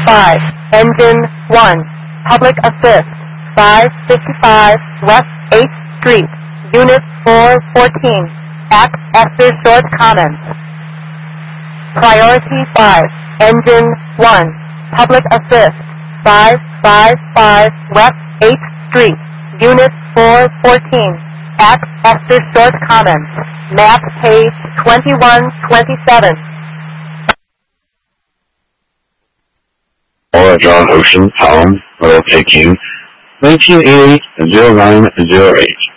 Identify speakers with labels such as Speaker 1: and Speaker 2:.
Speaker 1: 5, Engine 1, Public Assist, 555 West 8th Street, Unit 414, Act after short comments. Priority 5, Engine 1, Public Assist, 555 West 8th Street, Unit 414, Act after short comments. Map page 2127.
Speaker 2: Laura John Ocean, Palm, Royal Peking, 1980-0908.